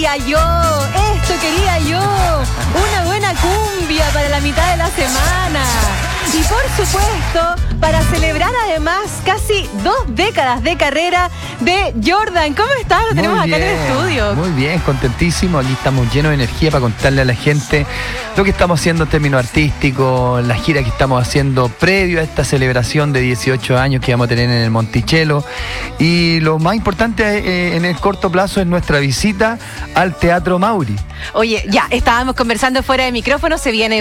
Esto quería yo, una buena cumbia para la mitad de la semana. Y por supuesto, para celebrar además casi 2 décadas de carrera de Jordan. ¿Cómo estás? Lo tenemos acá en el estudio. Muy bien, contentísimo. Aquí estamos llenos de energía para contarle a la gente lo que estamos haciendo en términos artísticos, la gira que estamos haciendo previo a esta celebración de 18 años que vamos a tener en el Monticello. Y lo más importante en el corto plazo es nuestra visita al Teatro Mauri. Oye, ya estábamos conversando fuera de micrófono, se viene